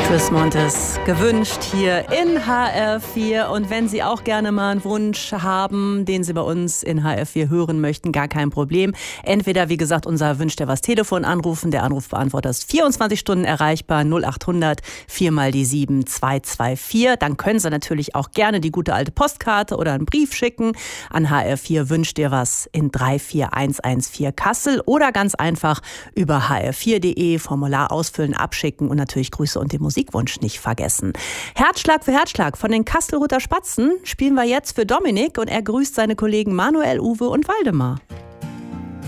Chris Montes gewünscht hier in HR4. Und wenn Sie auch gerne mal einen Wunsch haben, den Sie bei uns in HR4 hören möchten, gar kein Problem. Entweder, wie gesagt, unser Wünsch dir was Telefon anrufen. Der Anrufbeantworter ist 24 Stunden erreichbar. 0800 4 mal die 7 224. Dann können Sie natürlich auch gerne die gute alte Postkarte oder einen Brief schicken an HR4 Wünsch dir was in 34114 Kassel oder ganz einfach über hr4.de Formular ausfüllen, abschicken und natürlich Grüße und den Musikwunsch nicht vergessen. Herzschlag für Herzschlag von den Kastelruther Spatzen spielen wir jetzt für Dominik und er grüßt seine Kollegen Manuel, Uwe und Waldemar.